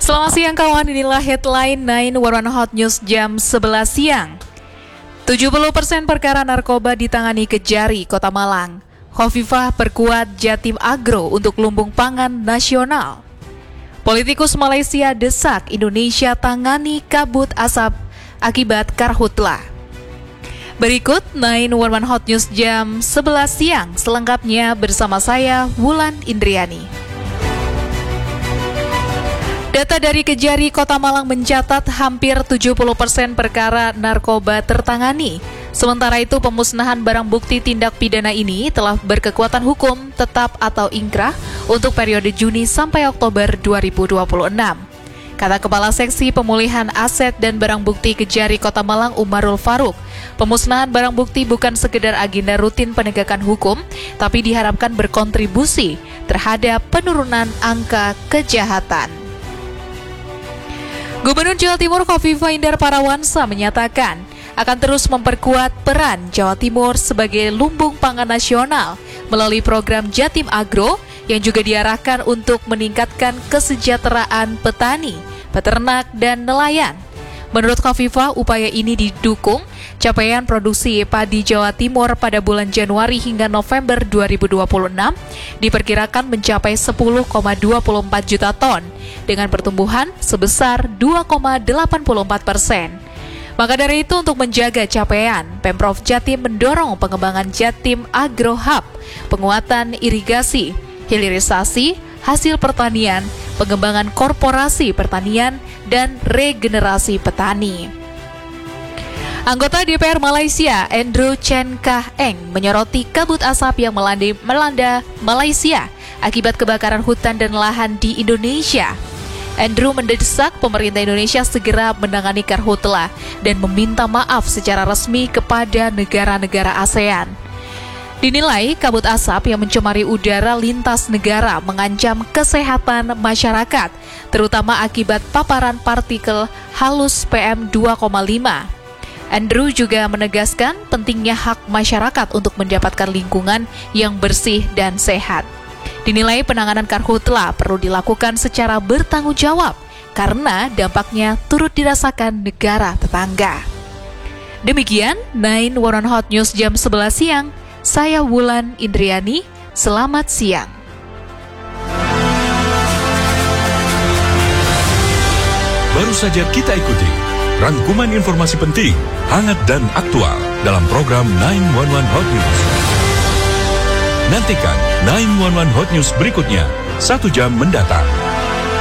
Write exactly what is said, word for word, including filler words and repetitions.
Selamat siang kawan, inilah headline sembilan satu satu Hot News jam sebelas siang. tujuh puluh persen perkara narkoba ditangani Kejari, Kota Malang. Khofifah perkuat Jatim Agro untuk lumbung pangan nasional. Politikus Malaysia desak Indonesia tangani kabut asap akibat karhutlah. Berikut sembilan satu satu Hot News jam sebelas siang, selengkapnya bersama saya Wulan Indriani. Data dari Kejari Kota Malang mencatat hampir tujuh puluh persen perkara narkoba tertangani. Sementara itu pemusnahan barang bukti tindak pidana ini telah berkekuatan hukum tetap atau ingkrah untuk periode Juni sampai Oktober dua ribu dua puluh enam. Kata Kepala Seksi Pemulihan Aset dan Barang Bukti Kejari Kota Malang Umarul Faruk, pemusnahan barang bukti bukan sekedar agenda rutin penegakan hukum, tapi diharapkan berkontribusi terhadap penurunan angka kejahatan. Gubernur Jawa Timur Khofifah Indar Parawansa menyatakan akan terus memperkuat peran Jawa Timur sebagai lumbung pangan nasional melalui program Jatim Agro yang juga diarahkan untuk meningkatkan kesejahteraan petani, peternak, dan nelayan. Menurut Khofifah, upaya ini didukung capaian produksi padi Jawa Timur pada bulan Januari hingga November dua ribu dua puluh enam diperkirakan mencapai sepuluh koma dua empat juta ton dengan pertumbuhan sebesar dua koma delapan empat persen. Maka dari itu untuk menjaga capaian, Pemprov Jatim mendorong pengembangan Jatim Agro Hub, penguatan irigasi, hilirisasi, hasil pertanian, pengembangan korporasi pertanian, dan regenerasi petani. Anggota D P R Malaysia, Andrew Chen Kah Eng, menyoroti kabut asap yang melanda, melanda Malaysia akibat kebakaran hutan dan lahan di Indonesia. Andrew mendesak pemerintah Indonesia segera menangani karhutlah dan meminta maaf secara resmi kepada negara-negara ASEAN. Dinilai kabut asap yang mencemari udara lintas negara mengancam kesehatan masyarakat, terutama akibat paparan partikel halus P M dua koma lima. Andrew juga menegaskan pentingnya hak masyarakat untuk mendapatkan lingkungan yang bersih dan sehat. Dinilai penanganan karhutlah perlu dilakukan secara bertanggung jawab karena dampaknya turut dirasakan negara tetangga. Demikian sembilan satu satu Hot News jam sebelas siang. Saya Wulan Indriani, selamat siang. Baru saja kita ikuti rangkuman informasi penting, hangat dan aktual dalam program sembilan satu satu Hot News. Nantikan sembilan satu satu Hot News berikutnya, satu jam mendatang.